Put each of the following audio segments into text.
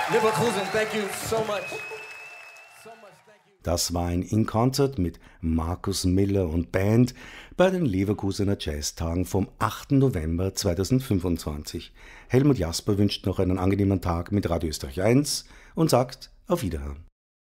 Leverkusen, thank you so much. Das war ein In-Concert mit Markus Miller und Band bei den Leverkusener Jazztagen vom 8. November 2025. Helmut Jasper wünscht noch einen angenehmen Tag mit Radio Österreich 1 und sagt auf Wiederhören.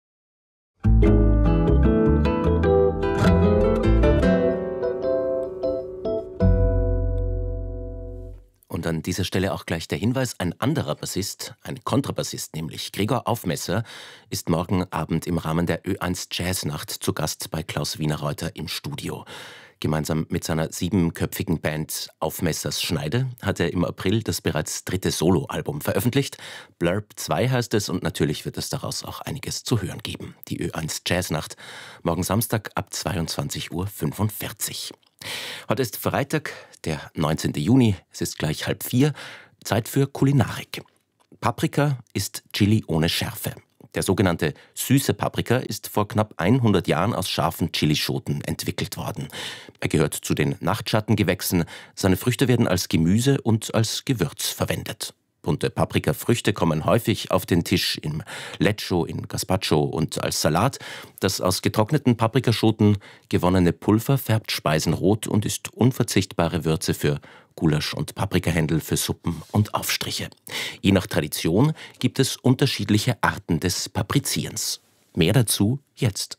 Und an dieser Stelle auch gleich der Hinweis, ein anderer Bassist, ein Kontrabassist nämlich, Gregor Aufmesser, ist morgen Abend im Rahmen der Ö1 Jazznacht zu Gast bei Klaus Wienerreuter im Studio. Gemeinsam mit seiner 7-köpfigen Band Aufmessers Schneide hat er im April das bereits 3. Soloalbum veröffentlicht. Blurb 2 heißt es und natürlich wird es daraus auch einiges zu hören geben. Die Ö1 Jazznacht, morgen Samstag ab 22:45 Uhr. Heute ist Freitag, der 19. Juni, es ist gleich 3:30, Zeit für Kulinarik. Paprika ist Chili ohne Schärfe. Der sogenannte süße Paprika ist vor knapp 100 Jahren aus scharfen Chilischoten entwickelt worden. Er gehört zu den Nachtschattengewächsen, seine Früchte werden als Gemüse und als Gewürz verwendet. Bunte Paprikafrüchte kommen häufig auf den Tisch im Lecho, in Gazpacho und als Salat. Das aus getrockneten Paprikaschoten gewonnene Pulver färbt Speisen rot und ist unverzichtbare Würze für Gulasch und Paprikahändel, für Suppen und Aufstriche. Je nach Tradition gibt es unterschiedliche Arten des Paprizierens. Mehr dazu jetzt.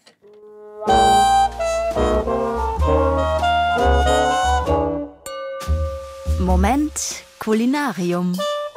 Moment Kulinarium.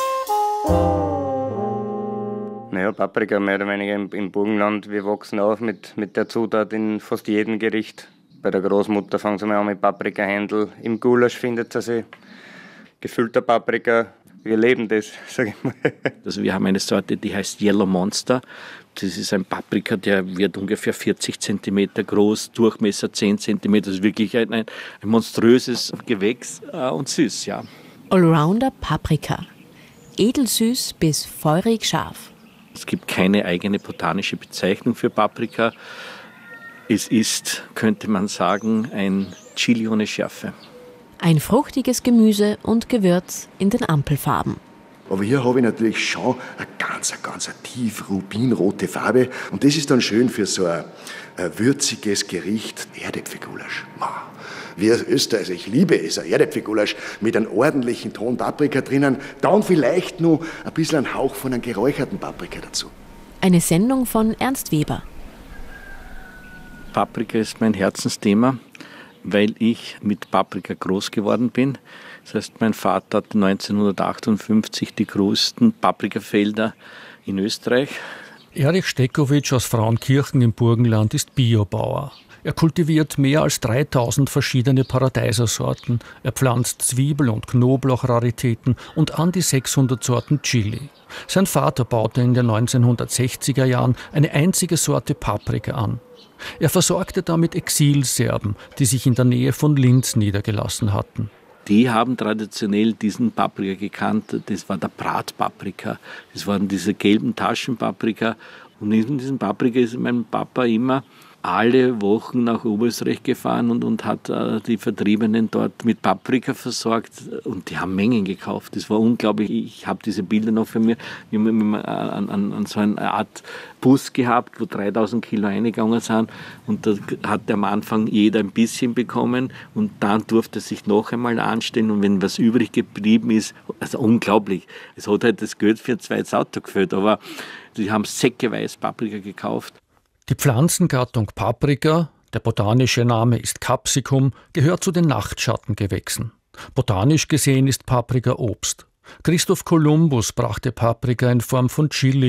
Naja, Paprika mehr oder weniger im Burgenland. Wir wachsen auf mit der Zutat in fast jedem Gericht. Bei der Großmutter fangen sie mal an mit Paprikahändel. Im Gulasch findet sie gefüllter Paprika. Wir leben das, sage ich mal. Also wir haben eine Sorte, die heißt Yellow Monster. Das ist ein Paprika, der wird ungefähr 40 cm groß, Durchmesser 10 cm. Das ist wirklich ein monströses Gewächs und süß, ja. Allrounder Paprika. Edelsüß bis feurig scharf. Es gibt keine eigene botanische Bezeichnung für Paprika. Es ist, könnte man sagen, ein Chili ohne Schärfe. Ein fruchtiges Gemüse und Gewürz in den Ampelfarben. Aber hier habe ich natürlich schon eine ganz tief rubinrote Farbe. Und das ist dann schön für so ein würziges Gericht. Erdäpfelgulasch. Wir als Österreicher, ich liebe es, ein Erdäpfelgulasch mit einem ordentlichen Ton Paprika drinnen. Dann vielleicht noch ein bisschen ein Hauch von einem geräucherten Paprika dazu. Eine Sendung von Ernst Weber. Paprika ist mein Herzensthema, weil ich mit Paprika groß geworden bin. Das heißt, mein Vater hatte 1958 die größten Paprikafelder in Österreich. Erich Stekowitsch aus Frauenkirchen im Burgenland ist Biobauer. Er kultiviert mehr als 3000 verschiedene Paradeisersorten. Er pflanzt Zwiebel- und Knoblauchraritäten und an die 600 Sorten Chili. Sein Vater baute in den 1960er Jahren eine einzige Sorte Paprika an. Er versorgte damit Exilserben, die sich in der Nähe von Linz niedergelassen hatten. Die haben traditionell diesen Paprika gekannt. Das war der Bratpaprika. Das waren diese gelben Taschenpaprika. Und in diesem Paprika ist mein Papa immer alle Wochen nach Oberösterreich gefahren und hat die Vertriebenen dort mit Paprika versorgt. Und die haben Mengen gekauft. Das war unglaublich. Ich habe diese Bilder noch für mir. Wir haben an so eine Art Bus gehabt, wo 3000 Kilo eingegangen sind. Und da hat am Anfang jeder ein bisschen bekommen. Und dann durfte er sich noch einmal anstellen. Und wenn was übrig geblieben ist, also unglaublich. Es hat halt das Geld für ein zweites Auto gefüllt. Aber die haben säckeweise Paprika gekauft. Die Pflanzengattung Paprika, der botanische Name ist Capsicum, gehört zu den Nachtschattengewächsen. Botanisch gesehen ist Paprika Obst. Christoph Kolumbus brachte Paprika in Form von Chili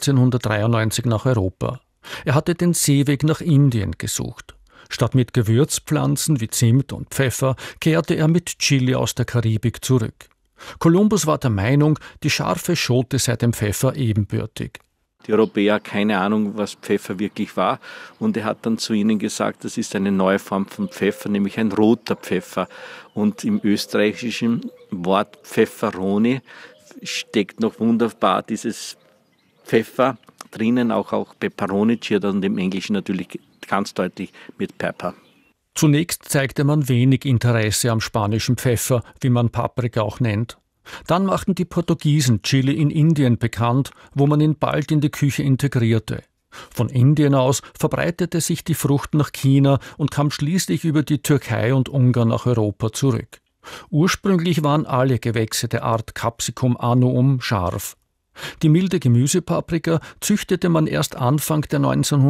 1493 nach Europa. Er hatte den Seeweg nach Indien gesucht. Statt mit Gewürzpflanzen wie Zimt und Pfeffer kehrte er mit Chili aus der Karibik zurück. Kolumbus war der Meinung, die scharfe Schote sei dem Pfeffer ebenbürtig. Die Europäer keine Ahnung, was Pfeffer wirklich war. Und er hat dann zu ihnen gesagt, das ist eine neue Form von Pfeffer, nämlich ein roter Pfeffer. Und im österreichischen Wort Pfefferoni steckt noch wunderbar dieses Pfeffer drinnen, auch Pepperoni und im Englischen natürlich ganz deutlich mit Pepper. Zunächst zeigte man wenig Interesse am spanischen Pfeffer, wie man Paprika auch nennt. Dann machten die Portugiesen Chili in Indien bekannt, wo man ihn bald in die Küche integrierte. Von Indien aus verbreitete sich die Frucht nach China und kam schließlich über die Türkei und Ungarn nach Europa zurück. Ursprünglich waren alle Gewächse der Art Capsicum annuum scharf. Die milde Gemüsepaprika züchtete man erst Anfang der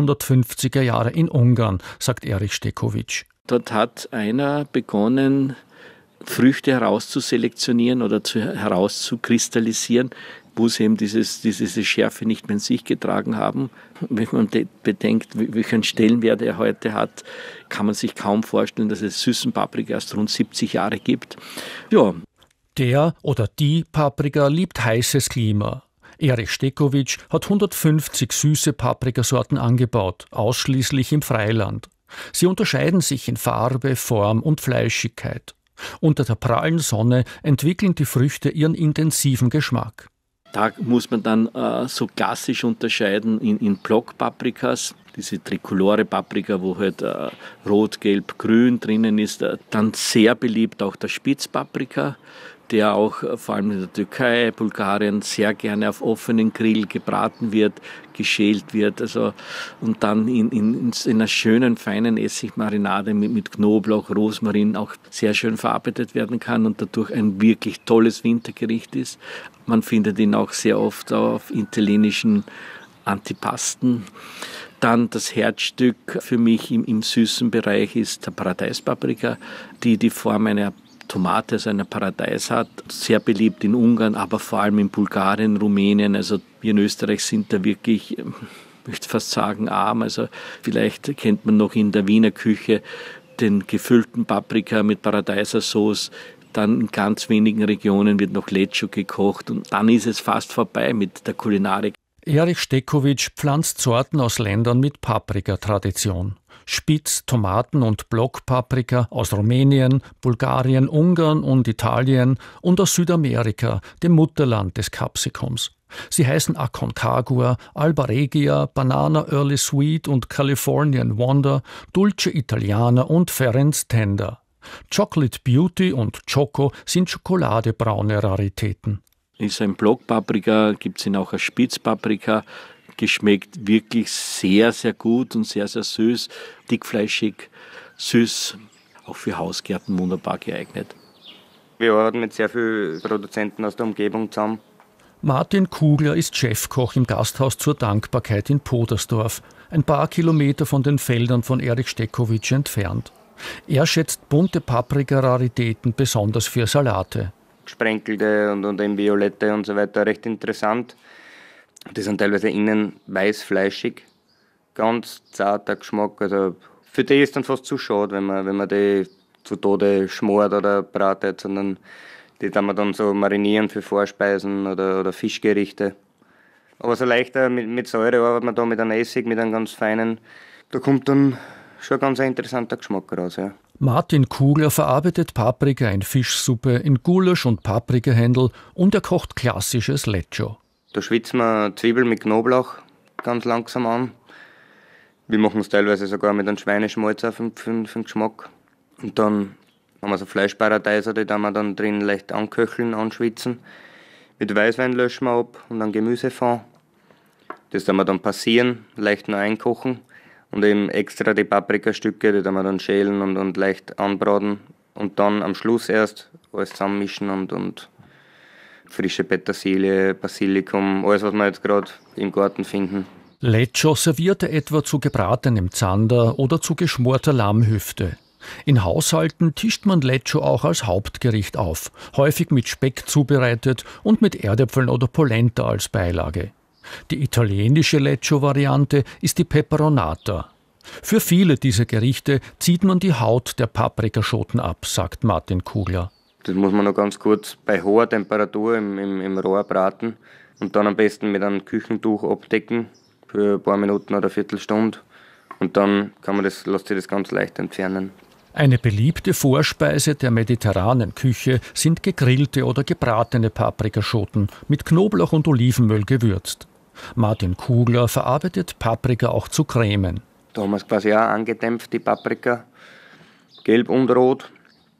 1950er Jahre in Ungarn, sagt Erich Stekowitsch. Dort hat einer begonnen, Früchte herauszuselektionieren oder herauszukristallisieren, wo sie eben diese Schärfe nicht mehr in sich getragen haben. Wenn man bedenkt, welchen Stellenwert er heute hat, kann man sich kaum vorstellen, dass es süßen Paprika erst rund 70 Jahre gibt. Ja. Der oder die Paprika liebt heißes Klima. Erich Stekowitsch hat 150 süße Paprikasorten angebaut, ausschließlich im Freiland. Sie unterscheiden sich in Farbe, Form und Fleischigkeit. Unter der prallen Sonne entwickeln die Früchte ihren intensiven Geschmack. Da muss man dann so klassisch unterscheiden in Blockpaprikas, diese trikolore Paprika, wo halt rot, gelb, grün drinnen ist. Dann sehr beliebt auch der Spitzpaprika, der auch vor allem in der Türkei, Bulgarien sehr gerne auf offenen Grill gebraten wird, geschält wird. Also, und dann in einer schönen, feinen Essigmarinade mit Knoblauch, Rosmarin auch sehr schön verarbeitet werden kann und dadurch ein wirklich tolles Wintergericht ist. Man findet ihn auch sehr oft auf italienischen Antipasten. Dann das Herzstück für mich im süßen Bereich ist der Paradeispaprika, die Form einer Tomate, also einer Paradeis hat, sehr beliebt in Ungarn, aber vor allem in Bulgarien, Rumänien. Also wir in Österreich sind da wirklich, ich möchte fast sagen, arm. Also vielleicht kennt man noch in der Wiener Küche den gefüllten Paprika mit Paradeisersauce. Dann in ganz wenigen Regionen wird noch Lecco gekocht und dann ist es fast vorbei mit der Kulinarik. Erich Stekowitsch pflanzt Sorten aus Ländern mit Paprikatradition. Spitz-, Tomaten- und Blockpaprika aus Rumänien, Bulgarien, Ungarn und Italien und aus Südamerika, dem Mutterland des Capsicums. Sie heißen Aconcagua, Alba Regia, Banana Early Sweet und Californian Wonder, Dulce Italiana und Ferenc Tender. Chocolate Beauty und Choco sind schokoladebraune Raritäten. Ist ein Blockpaprika, gibt es ihn auch als Spitzpaprika. Geschmeckt wirklich sehr, sehr gut und sehr, sehr süß, dickfleischig, süß, auch für Hausgärten wunderbar geeignet. Wir arbeiten mit sehr vielen Produzenten aus der Umgebung zusammen. Martin Kugler ist Chefkoch im Gasthaus zur Dankbarkeit in Podersdorf, ein paar Kilometer von den Feldern von Erich Stekowitsch entfernt. Er schätzt bunte Paprika-Raritäten besonders für Salate. Gesprenkelte und eben violette und so weiter, recht interessant. Die sind teilweise innen weißfleischig, ganz zarter Geschmack. Also für die ist dann fast zu schade, wenn man die zu Tode schmort oder bratet, sondern die kann man dann so marinieren für Vorspeisen oder Fischgerichte. Aber so leichter mit Säure arbeitet man da mit einem Essig, mit einem ganz feinen. Da kommt dann schon ganz ein interessanter Geschmack raus. Ja. Martin Kugler verarbeitet Paprika in Fischsuppe, in Gulasch und Paprikahändel und er kocht klassisches Lecco. Da schwitzen wir Zwiebeln mit Knoblauch ganz langsam an. Wir machen es teilweise sogar mit einem Schweineschmalz für den Geschmack. Und dann haben wir so Fleischparadeiser, die wir dann drin leicht anköcheln, anschwitzen. Mit Weißwein löschen wir ab und dann Gemüsefond. Das wir dann passieren, leicht noch einkochen. Und eben extra die Paprikastücke, die wir dann schälen und leicht anbraten. Und dann am Schluss erst alles zusammenmischen und frische Petersilie, Basilikum, alles, was wir jetzt gerade im Garten finden. Lecco serviert er etwa zu gebratenem Zander oder zu geschmorter Lammhüfte. In Haushalten tischt man Lecco auch als Hauptgericht auf, häufig mit Speck zubereitet und mit Erdäpfeln oder Polenta als Beilage. Die italienische Lecco-Variante ist die Peperonata. Für viele dieser Gerichte zieht man die Haut der Paprikaschoten ab, sagt Martin Kugler. Das muss man noch ganz kurz bei hoher Temperatur im Rohr braten und dann am besten mit einem Küchentuch abdecken für ein paar Minuten oder eine Viertelstunde. Und dann lässt sich das ganz leicht entfernen. Eine beliebte Vorspeise der mediterranen Küche sind gegrillte oder gebratene Paprikaschoten mit Knoblauch und Olivenöl gewürzt. Martin Kugler verarbeitet Paprika auch zu Cremen. Da haben wir es quasi auch angedämpft, die Paprika, gelb und rot.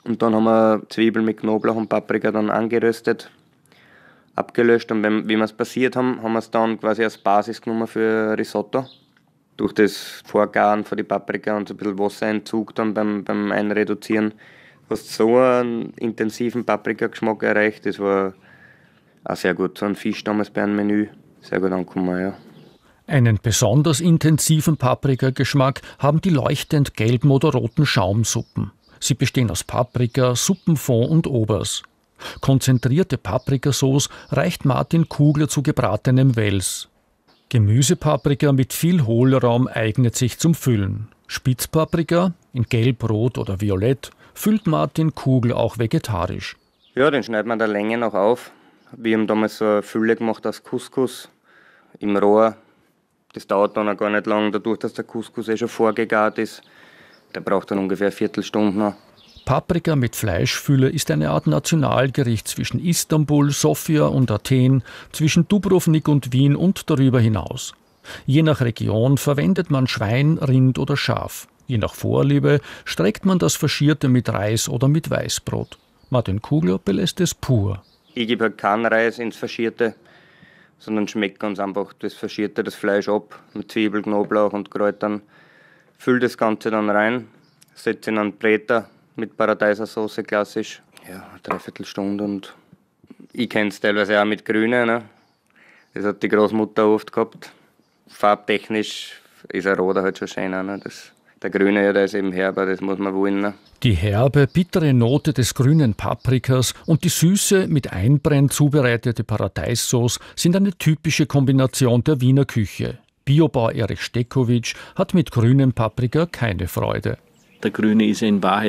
Und dann haben wir Zwiebeln mit Knoblauch und Paprika dann angeröstet, abgelöscht. Und wie wir es passiert haben, haben wir es dann quasi als Basis genommen für Risotto. Durch das Vorgaren von die Paprika und so ein bisschen Wasserentzug dann beim Einreduzieren, hast so einen intensiven Paprikageschmack erreicht. Das war auch sehr gut. So ein Fisch damals bei einem Menü, sehr gut angekommen, ja. Einen besonders intensiven Paprikageschmack haben die leuchtend gelben oder roten Schaumsuppen. Sie bestehen aus Paprika, Suppenfond und Obers. Konzentrierte Paprikasauce reicht Martin Kugler zu gebratenem Wels. Gemüsepaprika mit viel Hohlraum eignet sich zum Füllen. Spitzpaprika, in Gelb, Rot oder Violett, füllt Martin Kugler auch vegetarisch. Ja, den schneidet man der Länge noch auf. Wir haben damals so eine Fülle gemacht aus Couscous im Rohr. Das dauert dann auch gar nicht lang, dadurch, dass der Couscous schon vorgegart ist. Der braucht dann ungefähr eine Viertelstunde noch. Paprika mit Fleischfülle ist eine Art Nationalgericht zwischen Istanbul, Sofia und Athen, zwischen Dubrovnik und Wien und darüber hinaus. Je nach Region verwendet man Schwein, Rind oder Schaf. Je nach Vorliebe streckt man das Faschierte mit Reis oder mit Weißbrot. Martin Kugler belässt es pur. Ich gebe halt keinen Reis ins Faschierte, sondern schmeckt ganz einfach das Faschierte, das Fleisch ab, mit Zwiebel, Knoblauch und Kräutern. Fülle das Ganze dann rein, setze in einen Blätter mit Paradeisersauce klassisch. Ja, eine Dreiviertelstunde und ich kenne es teilweise auch mit Grüne. Ne? Das hat die Großmutter oft gehabt. Farbtechnisch ist ein Roter halt schon schöner. Ne? Der Grüne, ja, der ist eben herber, das muss man wollen. Ne? Die herbe, bittere Note des grünen Paprikas und die süße, mit Einbrenn zubereitete Paradeissauce sind eine typische Kombination der Wiener Küche. Biobauer Erich Stekowitsch hat mit grünem Paprika keine Freude. Der Grüne ist in Wahrheit